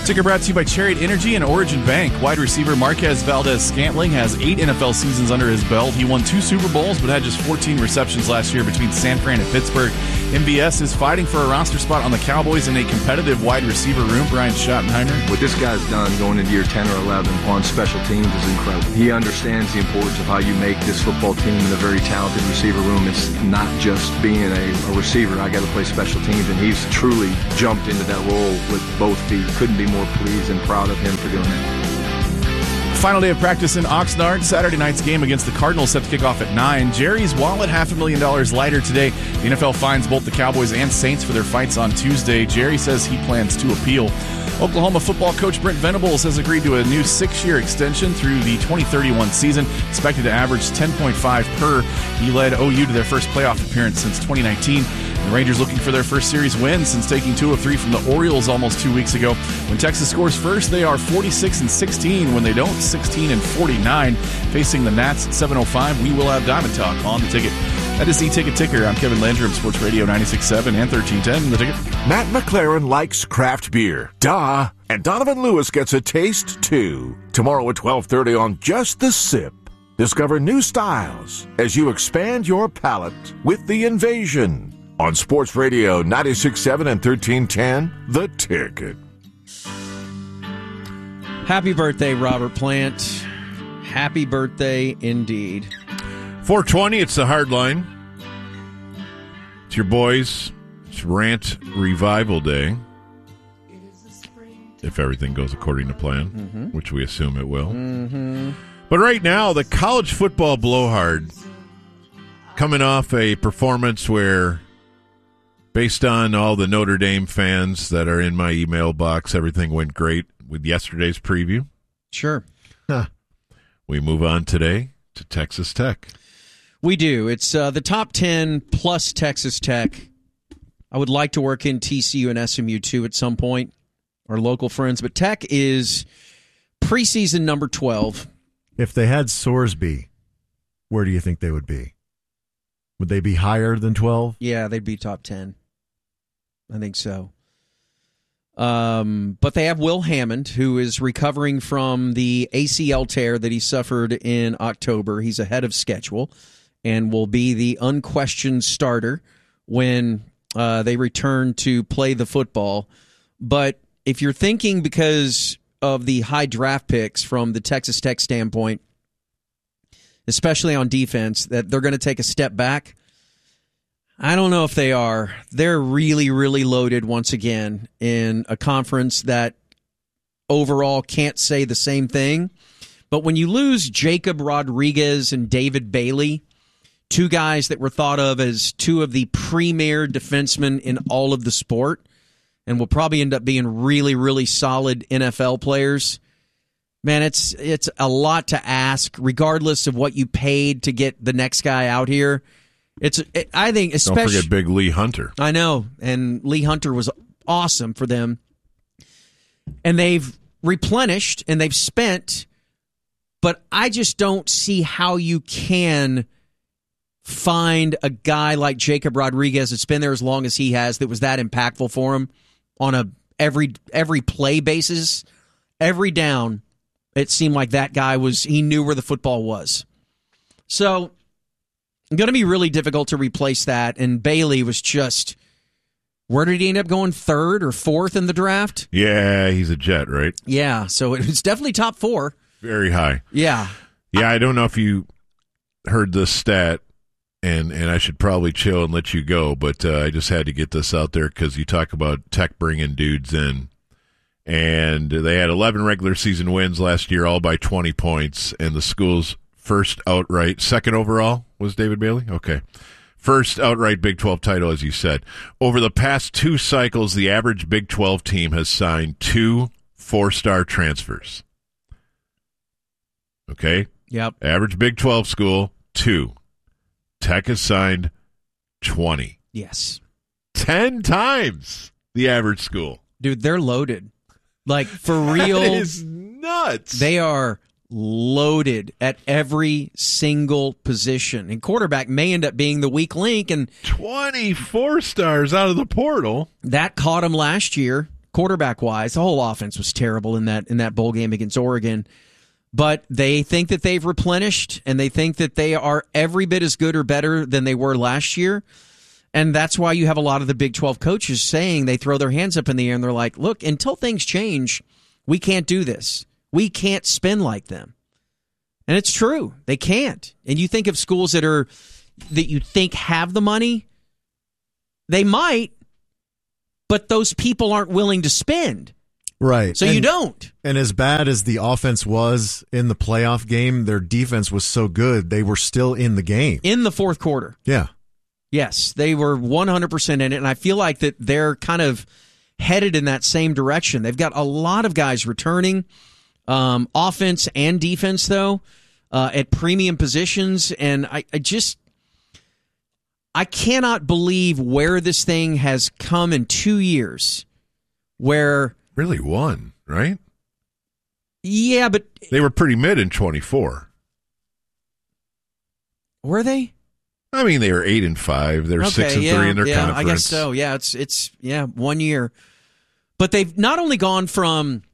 Ticker brought to you by Chariot Energy and Origin Bank. Wide receiver Marquez Valdez-Scantling has 8 NFL seasons under his belt. He won 2 Super Bowls, but had just 14 receptions last year between San Fran and Pittsburgh. MVS is fighting for a roster spot on the Cowboys in a competitive wide receiver room. Brian Schottenheimer. What this guy's done going into year 10 or 11 on special teams is incredible. He understands the importance of how you make this football team in a very talented receiver room. It's not just being a receiver. I got to play special teams, and he's truly jumped into that role with both feet. Couldn't be more pleased and proud of him for doing that. Final day of practice in Oxnard. Saturday night's game against the Cardinals set to kick off at 9. Jerry's wallet $500,000 lighter today. The NFL fines both the Cowboys and Saints for their fights on Tuesday. Jerry says he plans to appeal. Oklahoma football coach Brent Venables has agreed to a new 6-year extension through the 2031 season, expected to average 10.5 per. He led OU to their first playoff appearance since 2019. The Rangers looking for their first series win since taking 2 of 3 from the Orioles almost 2 weeks ago. When Texas scores first, they are 46-16. When they don't, 16-49. Facing the Nats at 7:05, we will have Diamond Talk on the Ticket. That is the Ticket Ticker. I'm Kevin Landrum, Sports Radio 96.7 and 1310. The Ticket. Matt McLaren likes craft beer. Duh. And Donovan Lewis gets a taste, too. Tomorrow at 12:30 on Just the Sip. Discover new styles as you expand your palate with The Invasion. On Sports Radio 96.7 and 1310, The Ticket. Happy birthday, Robert Plant. Happy birthday indeed. 420, it's the hard line. It's your boys. It's Rant Revival Day. If everything goes according to plan, which we assume it will. But right now, the college football blowhard coming off a performance where, based on all the Notre Dame fans that are in my email box, everything went great with yesterday's preview. Sure. We move on today to Texas Tech. We do. It's the top 10 plus Texas Tech. I would like to work in TCU and SMU too at some point, our local friends. But Tech is preseason number 12. If they had Sorsby, where do you think they would be? Would they be higher than 12? Yeah, they'd be top 10. I think so. But they have Will Hammond, who is recovering from the ACL tear that he suffered in October. He's ahead of schedule and will be the unquestioned starter when they return to play the football. But if you're thinking because of the high draft picks from the Texas Tech standpoint, especially on defense, that they're going to take a step back, I don't know if they are. They're really, really loaded once again in a conference that overall can't say the same thing. But when you lose Jacob Rodriguez and David Bailey, 2 guys that were thought of as 2 of the premier defensemen in all of the sport, and will probably end up being really, really solid NFL players, man, it's a lot to ask, regardless of what you paid to get the next guy out here. I think, especially, don't forget big Lee Hunter. I know, and Lee Hunter was awesome for them. And they've replenished and they've spent, but I just don't see how you can find a guy like Jacob Rodriguez that's been there as long as he has, that was that impactful for him on a every play basis, every down. It seemed like that guy he knew where the football was. So going to be really difficult to replace that. And Bailey was just, where did he end up going, 3rd or 4th in the draft? Yeah, he's a Jet, right? Yeah, so it was definitely top 4. Very high. Yeah. Yeah, I don't know if you heard this stat, and I should probably chill and let you go, but I just had to get this out there because you talk about Tech bringing dudes in. And they had 11 regular season wins last year, all by 20 points, and the school's first outright, 2nd overall was David Bailey? Okay. First outright Big 12 title, as you said. Over the past 2 cycles, the average Big 12 team has signed 2 4-star transfers. Okay? Yep. Average Big 12 school, 2. Tech has signed 20. Yes. 10 times the average school. Dude, they're loaded. Like, for real. That is nuts. They are loaded at every single position. And quarterback may end up being the weak link. And 24 stars out of the portal. That caught him last year. quarterback-wise. The whole offense was terrible in that bowl game against Oregon. But they think that they've replenished, and they think that they are every bit as good or better than they were last year. And that's why you have a lot of the Big 12 coaches saying, they throw their hands up in the air and they're like, look, until things change, we can't do this. We can't spin like them. And it's true. They can't. And you think of schools that you think have the money, they might, but those people aren't willing to spend. Right. So you don't. And as bad as the offense was in the playoff game, their defense was so good, they were still in the game. In the fourth quarter. Yeah. Yes, they were 100% in it, and I feel like that they're kind of headed in that same direction. They've got a lot of guys returning, offense and defense, though, at premium positions, and I cannot believe where this thing has come in 2 years, where... Really won, right? Yeah, but... They were pretty mid in 24. Were they? I mean, they were 8-5. They're 6-3 in their conference. I guess so. Yeah, it's 1 year. But they've not only gone from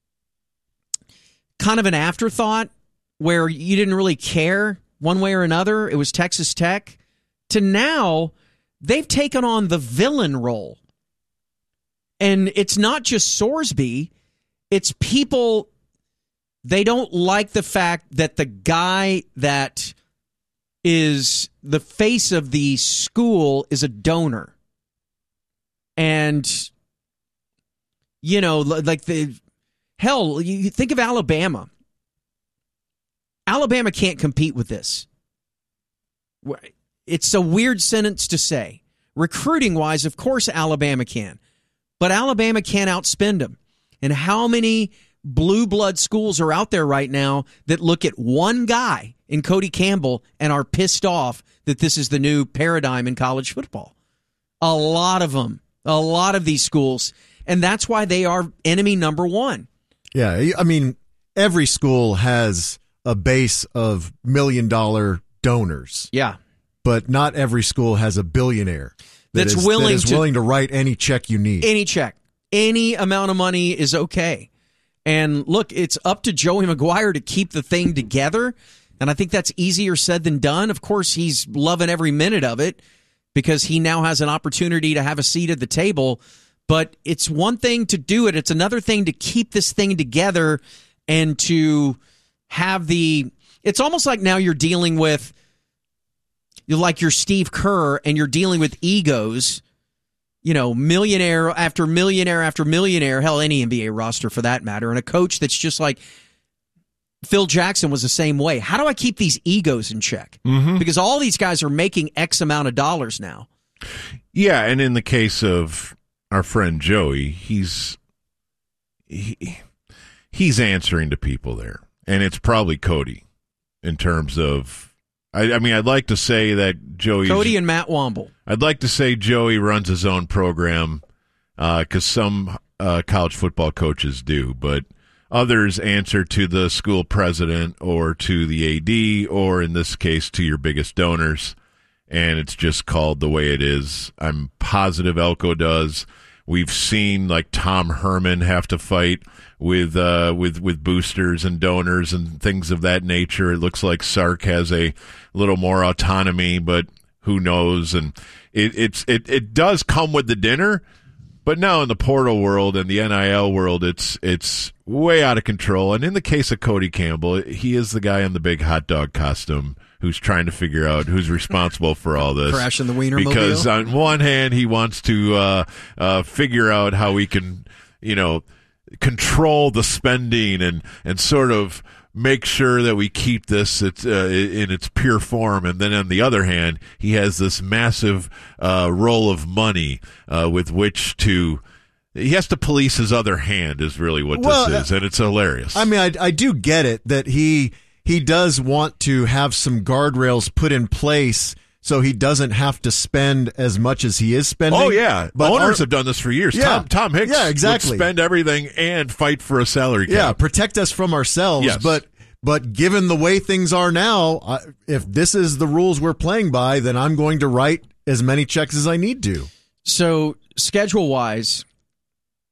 kind of an afterthought where you didn't really care one way or another, it was Texas Tech, to now they've taken on the villain role. And it's not just Sorsby, it's people, they don't like the fact that the guy that is the face of the school is a donor. And, you know, like you think of Alabama. Alabama can't compete with this. It's a weird sentence to say. Recruiting-wise, of course Alabama can. But Alabama can't outspend them. And how many blue blood schools are out there right now that look at one guy in Cody Campbell and are pissed off that this is the new paradigm in college football? A lot of them. A lot of these schools. And that's why they are enemy number one. Yeah, I mean, every school has a base of $1 million donors. Yeah. But not every school has a billionaire that is willing to write any check you need. Any check. Any amount of money is okay. And look, it's up to Joey McGuire to keep the thing together. And I think that's easier said than done. Of course, he's loving every minute of it because he now has an opportunity to have a seat at the table. But it's one thing to do it. It's another thing to keep this thing together and to have it's almost like now you're dealing with, like you're Steve Kerr and you're dealing with egos, you know, millionaire after millionaire after millionaire, hell, any NBA roster for that matter, and a coach that's just like Phil Jackson was the same way. How do I keep these egos in check? Mm-hmm. Because all these guys are making X amount of dollars now. Yeah, and in the case of our friend Joey, he's answering to people there, and it's probably Cody in terms of. I mean, I'd like to say that Cody and Matt Womble. I'd like to say Joey runs his own program because some college football coaches do, but others answer to the school president or to the AD or, in this case, to your biggest donors, and it's just called the way it is. I'm positive Elko does. We've seen like Tom Herman have to fight with boosters and donors and things of that nature. It looks like Sark has a little more autonomy, but who knows? And it does come with the dinner, but now in the portal world and the NIL world, it's way out of control. And in the case of Cody Campbell, he is the guy in the big hot dog costume who's trying to figure out who's responsible for all this. Crashing the Wiener because mobile. On one hand, he wants to figure out how we can, control the spending and sort of make sure that we keep this in its pure form. And then on the other hand, he has this massive roll of money with which to. He has to police his other hand is really what this is, and it's hilarious. I mean, I do get it that he does want to have some guardrails put in place so he doesn't have to spend as much as he is spending. Oh, yeah. But owners have done this for years. Yeah. Tom Hicks would spend everything and fight for a salary cap. Yeah, protect us from ourselves. Yes. But given the way things are now, if this is the rules we're playing by, then I'm going to write as many checks as I need to. So schedule-wise,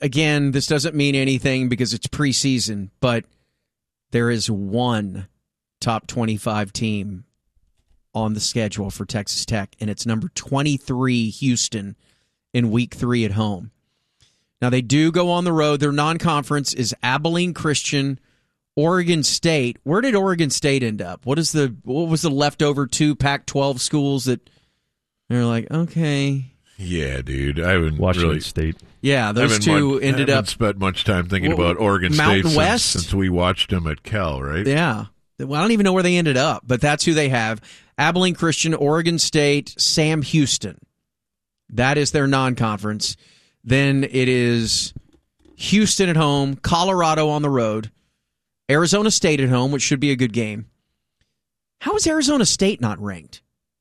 again, this doesn't mean anything because it's preseason, but there is one top 25 team on the schedule for Texas Tech, and it's number 23, Houston, in week 3 at home. Now, they do go on the road. Their non-conference is Abilene Christian, Oregon State. Where did Oregon State end up? What was the leftover 2 Pac-12 schools that they're like, okay. Yeah, dude. I haven't Washington State. Yeah, those two ended up. I haven't spent much time thinking about Oregon Mountain State West? since we watched them at Cal, right? Yeah. Well, I don't even know where they ended up, but that's who they have. Abilene Christian, Oregon State, Sam Houston. That is their non-conference. Then it is Houston at home, Colorado on the road, Arizona State at home, which should be a good game. How is Arizona State not ranked?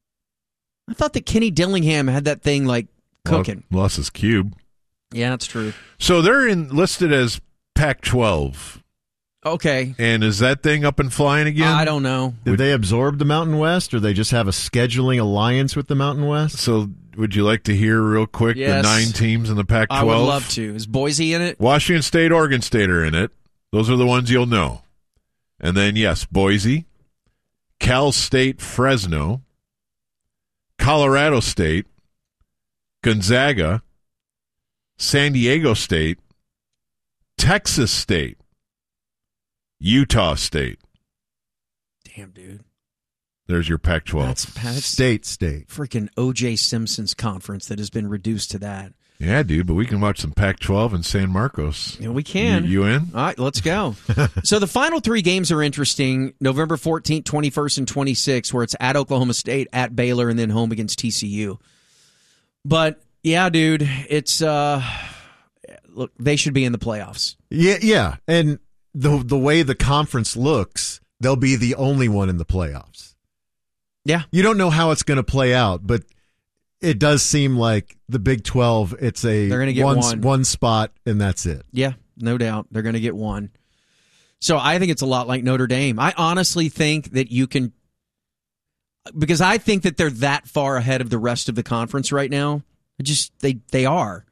I thought that Kenny Dillingham had that thing like cooking. Lost his cube. Yeah, that's true. So they're listed as Pac-12. Okay. And is that thing up and flying again? I don't know. Did they absorb the Mountain West, or they just have a scheduling alliance with the Mountain West? So would you like to hear real quick Yes. the 9 teams in the Pac-12? I would love to. Is Boise in it? Washington State, Oregon State are in it. Those are the ones you'll know. And then, yes, Boise, Cal State, Fresno, Colorado State, Gonzaga, San Diego State, Texas State, Utah State. Damn, dude. There's your Pac-12. That's State. freaking O.J. Simpson's conference that has been reduced to that. Yeah, dude, but we can watch some Pac-12 in San Marcos. Yeah, we can. You in? All right, let's go. So the final 3 games are interesting. November 14th, 21st, and 26th, where it's at Oklahoma State, at Baylor, and then home against TCU. But, yeah, dude, it's look, they should be in the playoffs. Yeah. And the way the conference looks, they'll be the only one in the playoffs. Yeah. You don't know how it's going to play out, but it does seem like the Big 12, it's They're gonna get one spot, and that's it. Yeah, no doubt. They're going to get one. So I think it's a lot like Notre Dame. I honestly think that you can, because I think that they're that far ahead of the rest of the conference right now. They are.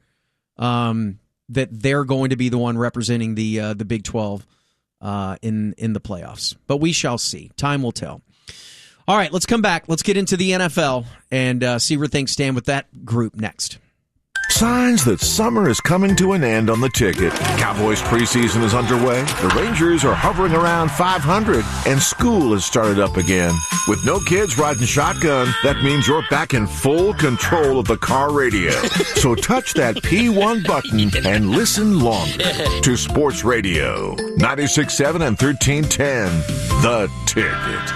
That they're going to be the one representing the Big 12 in the playoffs. But we shall see. Time will tell. All right, let's come back. Let's get into the NFL and see where things stand with that group next. Signs that summer is coming to an end on the ticket. Cowboys preseason is underway. The Rangers are hovering around 500, and school has started up again. With no kids riding shotgun, that means you're back in full control of the car radio. So touch that P1 button and listen longer to Sports Radio 96.7 and 1310. The Ticket.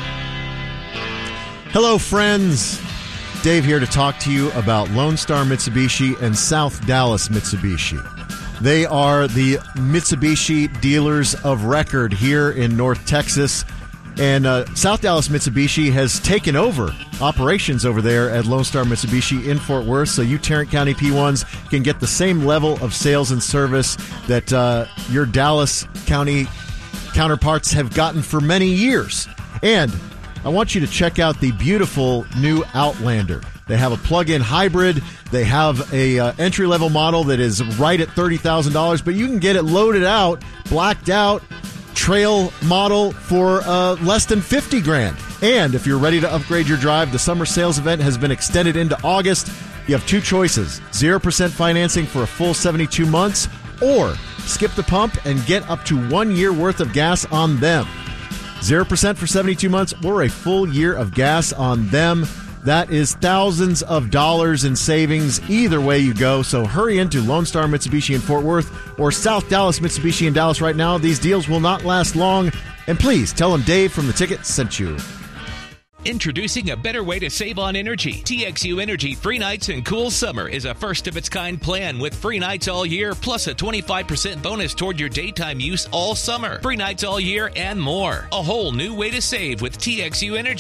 Hello, friends. Dave here to talk to you about Lone Star Mitsubishi and South Dallas Mitsubishi. They are the Mitsubishi dealers of record here in North Texas. And South Dallas Mitsubishi has taken over operations over there at Lone Star Mitsubishi in Fort Worth, so you Tarrant County P1s can get the same level of sales and service that your Dallas County counterparts have gotten for many years. And I want you to check out the beautiful new Outlander. They have a plug-in hybrid. They have a entry-level model that is right at $30,000, but you can get it loaded out, blacked out, trail model for less than $50,000. And if you're ready to upgrade your drive, the summer sales event has been extended into August. You have 2 choices: 0% financing for a full 72 months, or skip the pump and get up to 1 year worth of gas on them. 0% for 72 months or a full year of gas on them. That is thousands of dollars in savings either way you go. So hurry into Lone Star Mitsubishi in Fort Worth or South Dallas Mitsubishi in Dallas right now. These deals will not last long. And please tell them Dave from The Ticket sent you. Introducing a better way to save on energy. TXU Energy Free Nights and Cool Summer is a first-of-its-kind plan with free nights all year, plus a 25% bonus toward your daytime use all summer. Free nights all year and more. A whole new way to save with TXU Energy.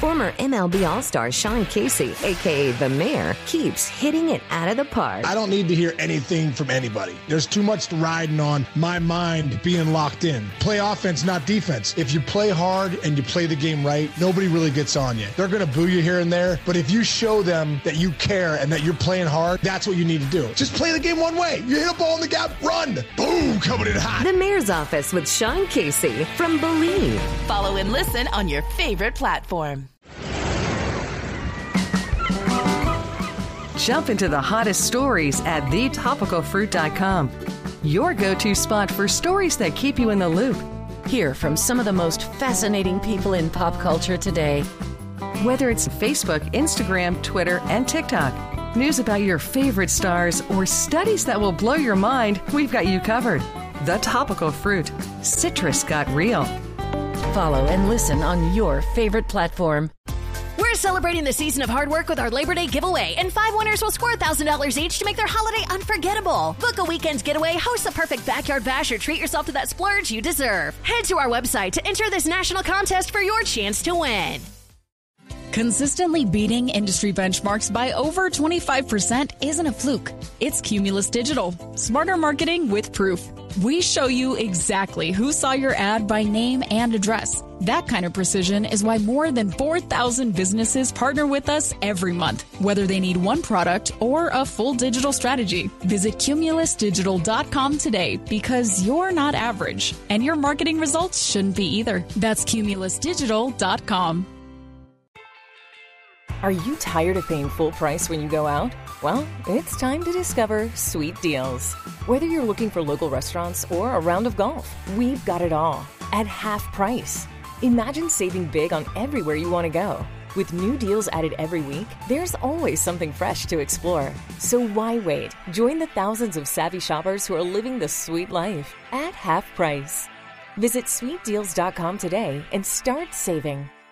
Former MLB All-Star Sean Casey, a.k.a. The Mayor, keeps hitting it out of the park. I don't need to hear anything from anybody. There's too much riding on my mind being locked in. Play offense, not defense. If you play hard and you play the game right, nobody really gets on you. They're going to boo you here and there, but if you show them that you care and that you're playing hard, that's what you need to do. Just play the game one way. You hit a ball in the gap, run. Boom, coming in hot. The Mayor's Office with Sean Casey from Believe. Follow and listen on your favorite platform. Jump into the hottest stories at thetopicalfruit.com. Your go-to spot for stories that keep you in the loop. Hear from some of the most fascinating people in pop culture today. Whether it's Facebook, Instagram, Twitter, and TikTok, news about your favorite stars, or studies that will blow your mind, we've got you covered. The Topical Fruit. Citrus got real. Follow and listen on your favorite platform. We're celebrating the season of hard work with our Labor Day giveaway, and 5 winners will score $1,000 each to make their holiday unforgettable. Book a weekend getaway, host the perfect backyard bash, or treat yourself to that splurge you deserve. Head to our website to enter this national contest for your chance to win. Consistently beating industry benchmarks by over 25% isn't a fluke. It's Cumulus Digital. Smarter marketing with proof. We show you exactly who saw your ad by name and address. That kind of precision is why more than 4,000 businesses partner with us every month, whether they need one product or a full digital strategy. Visit cumulusdigital.com today, because you're not average, and your marketing results shouldn't be either. That's cumulusdigital.com. Are you tired of paying full price when you go out? Well, it's time to discover Sweet Deals. Whether you're looking for local restaurants or a round of golf, we've got it all at half price. Imagine saving big on everywhere you want to go. With new deals added every week, there's always something fresh to explore. So why wait? Join the thousands of savvy shoppers who are living the sweet life at half price. Visit sweetdeals.com today and start saving.